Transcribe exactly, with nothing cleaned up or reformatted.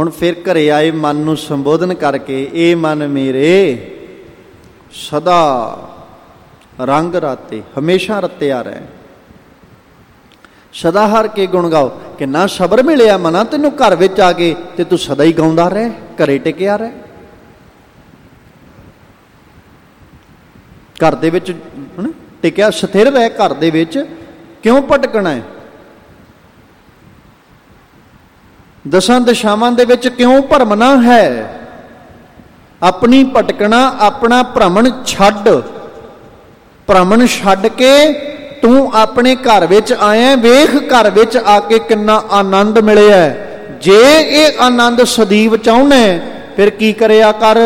ਹੁਣ ਫਿਰ ਘਰੇ ਆਏ ਮਨ ਨੂੰ ਸੰਬੋਧਨ ਕਰਕੇ, ਇਹ ਮਨ ਮੇਰੇ ਸਦਾ ਰੰਗ ਰਾਤੇ, ਹਮੇਸ਼ਾ ਰਤਿਆ ਰਹਿ, ਸਦਾ ਹਰ ਕੇ ਗੁਣ ਗਾਓ। ਕਿੰਨਾ ਸਬਰ ਮਿਲਿਆ ਮਨਾ ਤੈਨੂੰ ਘਰ ਵਿੱਚ ਆ ਕੇ, ਤੇ ਤੂੰ ਸਦਾ ਹੀ ਗਾਉਂਦਾ ਰਹਿ, ਘਰੇ ਟਿਕਿਆ ਰਹਿ। ਘਰ ਦੇ ਵਿੱਚ ਟਿਕਿਆ ਸਥਿਰ ਰਹਿ, ਘਰ ਦੇ ਵਿੱਚ ਕਿਉਂ ਭਟਕਣਾ ਹੈ? ਦਸਾਂ ਦਿਸ਼ਾਵਾਂ ਦੇ ਵਿੱਚ ਕਿਉਂ ਭਰਮਣਾ ਹੈ? ਆਪਣੀ ਭਟਕਣਾ, ਆਪਣਾ ਭ੍ਰਮਣ ਛੱਡ, ਭ੍ਰਮਣ ਛੱਡ ਕੇ ਤੂੰ ਆਪਣੇ ਘਰ ਵਿੱਚ ਆਇਆ। ਵੇਖ ਘਰ ਵਿੱਚ ਆ ਕੇ ਕਿੰਨਾ ਆਨੰਦ ਮਿਲਿਆ। ਜੇ ਇਹ ਆਨੰਦ ਸਦੀਵ ਚਾਹੁੰਦਾ ਫਿਰ ਕੀ ਕਰਿਆ ਕਰ?